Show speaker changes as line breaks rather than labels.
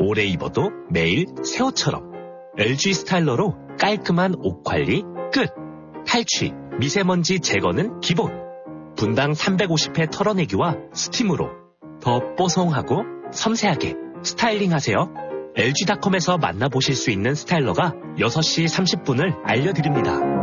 오래 입어도 매일 새 옷처럼. LG 스타일러로 깔끔한 옷 관리 끝. 탈취, 미세먼지 제거는 기본. 분당 350회 털어내기와 스팀으로 더 뽀송하고 섬세하게 스타일링하세요. LG닷컴에서 만나보실 수 있는 스타일러가 6시 30분을 알려드립니다.